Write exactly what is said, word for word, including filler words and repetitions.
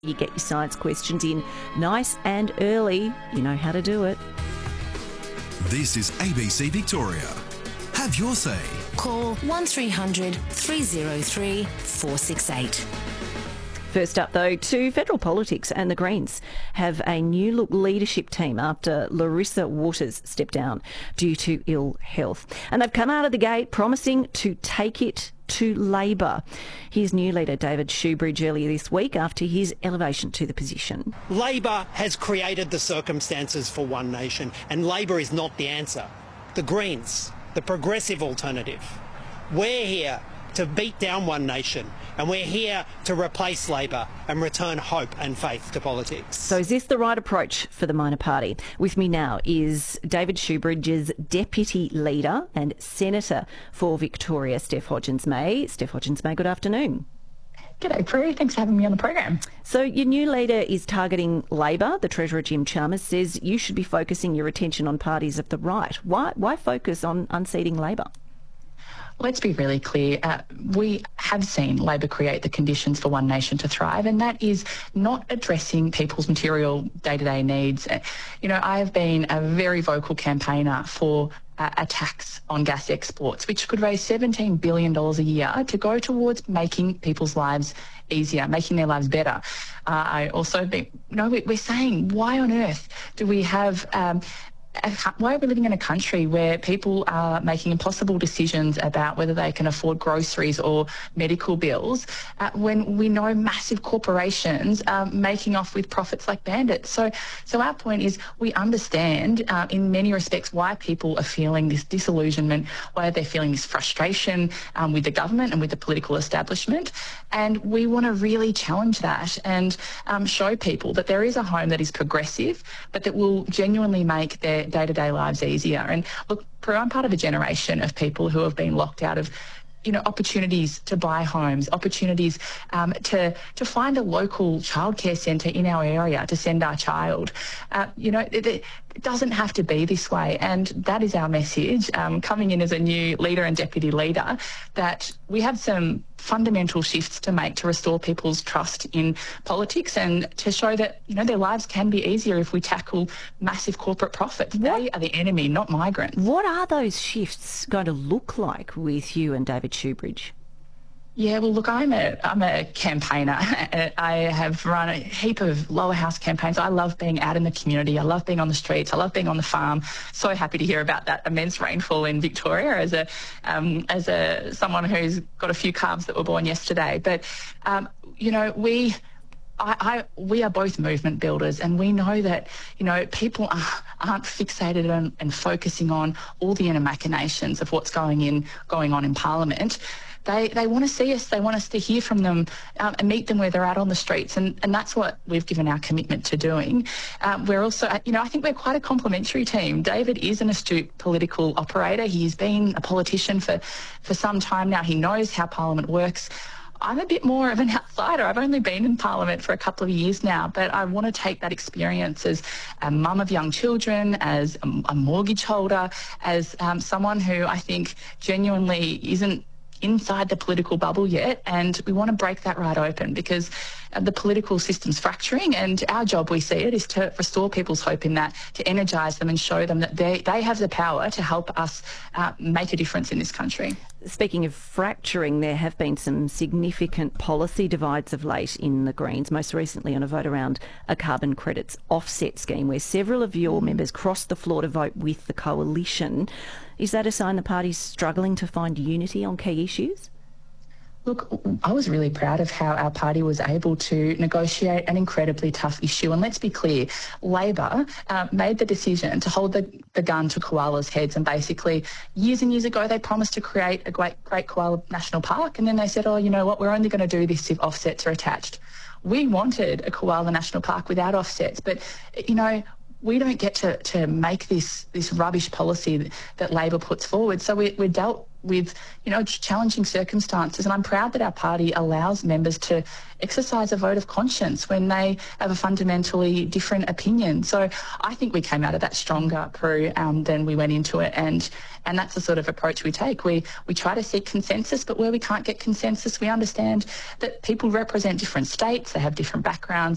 You get your science questions in nice and early. You know how to do it. This is A B C Victoria. Have your say. Call one three hundred three oh three four six eight. First up, though, to federal politics, and the Greens have a new look leadership team after Larissa Waters stepped down due to ill health. And they've come out of the gate promising to take it to Labor. Here's new leader David Shoebridge earlier this week after his elevation to the position. Labor has created the circumstances for One Nation, and Labor is not the answer. The Greens, the progressive alternative, we're here to beat down One Nation, and we're here to replace Labor and return hope and faith to politics. So is this the right approach for the minor party? With me now is David Shoebridge's Deputy Leader and Senator for Victoria, Steph Hodgins-May. Steph Hodgins-May, good afternoon. G'day, Prue. Thanks for having me on the program. So your new leader is targeting Labor. The Treasurer, Jim Chalmers, says you should be focusing your attention on parties of the right. Why, why focus on unseating Labor? Let's be really clear. Uh, we have seen Labor create the conditions for One Nation to thrive, and that is not addressing people's material day-to-day needs. Uh, you know, I have been a very vocal campaigner for uh, a tax on gas exports, which could raise seventeen billion dollars a year to go towards making people's lives easier, making their lives better. Uh, I also, been, you know, we're saying, why on earth do we have... Um, Why are we living in a country where people are making impossible decisions about whether they can afford groceries or medical bills uh, when we know massive corporations are making off with profits like bandits? So so our point is we understand uh, in many respects why people are feeling this disillusionment, why they're feeling this frustration um, with the government and with the political establishment. And we want to really challenge that and um, show people that there is a home that is progressive, but that will genuinely make their day-to-day lives easier. And look, I'm part of a generation of people who have been locked out of, you know, opportunities to buy homes, opportunities um, to to find a local childcare centre in our area to send our child. Uh, you know, it, it doesn't have to be this way, and that is our message um, coming in as a new leader and deputy leader, that we have some fundamental shifts to make to restore people's trust in politics and to show that, you know, their lives can be easier if we tackle massive corporate profits. What? They are the enemy, not migrants. What are those shifts going to look like with you and David Shoebridge? Yeah, well, look, I'm a I'm a campaigner. I have run a heap of lower house campaigns. I love being out in the community. I love being on the streets. I love being on the farm. So happy to hear about that immense rainfall in Victoria as a um, as a someone who's got a few calves that were born yesterday. But um, you know, we. I, I, we are both movement builders, and we know that, you know, people are, aren't fixated on and focusing on all the inner machinations of what's going in, going on in Parliament. They they want to see us, they want us to hear from them um, and meet them where they're at on the streets, and, and that's what we've given our commitment to doing. Um, we're also, you know, I think we're quite a complementary team. David is an astute political operator. He's been a politician for, for some time now. He knows how Parliament works. I'm a bit more of an outsider. I've only been in Parliament for a couple of years now, but I want to take that experience as a mum of young children, as a, a mortgage holder, as um, someone who I think genuinely isn't inside the political bubble yet, and we want to break that right open because uh, the political system's fracturing, and our job, we see it, is to restore people's hope in that, to energise them and show them that they, they have the power to help us uh, make a difference in this country. Speaking of fracturing, there have been some significant policy divides of late in the Greens, most recently on a vote around a carbon credits offset scheme where several of your members crossed the floor to vote with the coalition. Is that a sign the party's struggling to find unity on key issues? Look, I was really proud of how our party was able to negotiate an incredibly tough issue. And let's be clear, Labor uh, made the decision to hold the, the gun to koalas' heads, and basically years and years ago they promised to create a great, great koala national park, and then they said, oh, you know what, we're only going to do this if offsets are attached. We wanted a koala national park without offsets, but, you know, we don't get to, to make this, this rubbish policy that, that Labor puts forward. So we, we're dealt with, you know, challenging circumstances. And I'm proud that our party allows members to exercise a vote of conscience when they have a fundamentally different opinion. So I think we came out of that stronger, Prue, um, than we went into it. And and that's the sort of approach we take. We we try to seek consensus, but where we can't get consensus, we understand that people represent different states, they have different backgrounds,